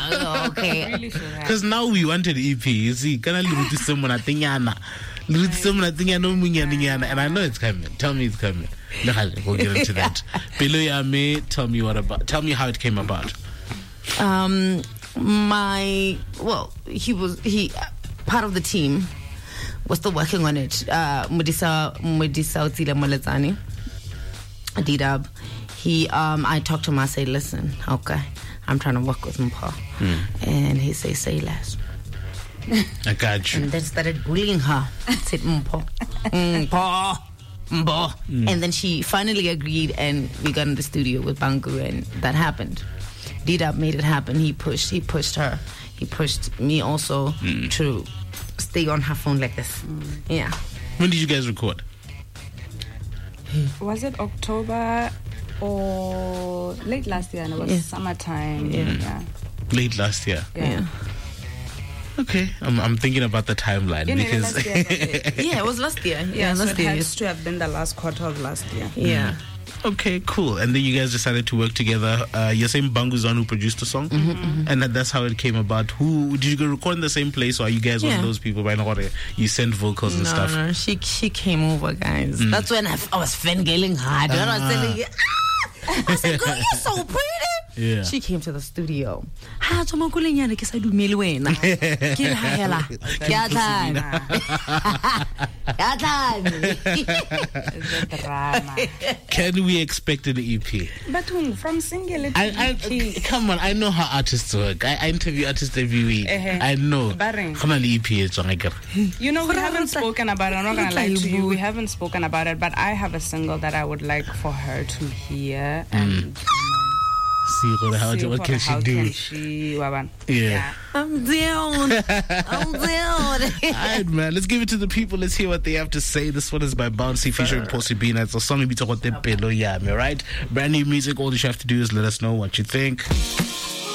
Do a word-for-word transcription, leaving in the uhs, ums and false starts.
Oh, okay. Really should have. Because now we wanted E P. You see, can I live with someone at Tinyana? Live with someone at Tinyana, and I know it's coming. Tell me it's coming. We'll get into that. Pelo Yame, tell me what about. Tell me how it came about. Um, my well, he was he part of the team. Was still working on it. Uh, Mudisa Mudisa Utsile Malazani, D-Dub. He um, I talked to him. I say, listen, okay, I'm trying to work with Mpho, mm. and he say, say less. I got you. And then started bullying her. Said Mpho, Mpho. Mbo. Mm. And then she finally agreed, and we got in the studio with Bangu, and that happened. D-Dub made it happen. He pushed, he pushed her. He pushed me also mm. to stay on her phone like this. Mm. Yeah. When did you guys record? Was it October or late last year? And it was yeah. summertime. Yeah. Mm. yeah. Late last year. Yeah. yeah. Okay, I'm I'm thinking about the timeline yeah, because last year, it? yeah, it was last year. Yeah, yeah last so it year. has to have been the last quarter of last year. Yeah. Mm. Okay, cool. And then you guys decided to work together. Uh, you're saying Bangu's on who produced the song, mm-hmm, mm-hmm. and that, that's how it came about. Who did you go record in the same place, or are you guys yeah. one of those people? By now, you sent vocals and no, stuff. No, she she came over, guys. Mm. That's when I, I was fangirling hard. Ah. I was telling you, ah! I said, "Girl, you're so pretty." Yeah. She came to the studio. Ha tsoma go lenyane ke sa dumele wena. Ke la hela. Ke a tlana. Ya tlana. Can we expect an E P? But from single to I, I, E P. Come on, I know how artists work. I, I interview artists every week. Uh-huh. I know. Come on, E P. You know, we haven't spoken about it. I'm not going to lie to you. We haven't spoken about it, but I have a single that I would like for her to hear. And mm. See what, how, See what can how she do? Can she, yeah. yeah. I'm down. I'm down. All right, man. Let's give it to the people. Let's hear what they have to say. This one is by Bouncy featuring Posibina. It's a song we talk about the Pelo Yame, right? Brand new music. All you have to do is let us know what you think.